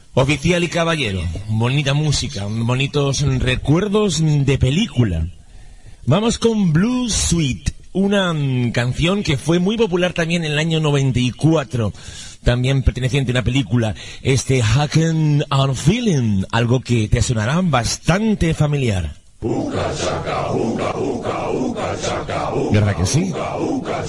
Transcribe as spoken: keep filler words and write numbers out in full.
Oficial y caballero, bonita música, bonitos recuerdos de película. Vamos con Blue Suite, una mm, canción que fue muy popular también en el año noventa y cuatro, también perteneciente a una película, este Hacken and Feeling, algo que te sonará bastante familiar. ¿Verdad que sí?